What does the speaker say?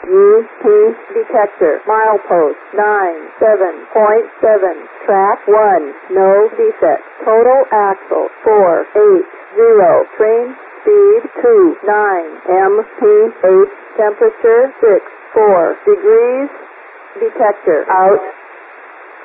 UP detector. Milepost 97.7. Track 1. No defect. Total axle 480. Train speed 29 mph. Temperature 64 degrees. Detector out.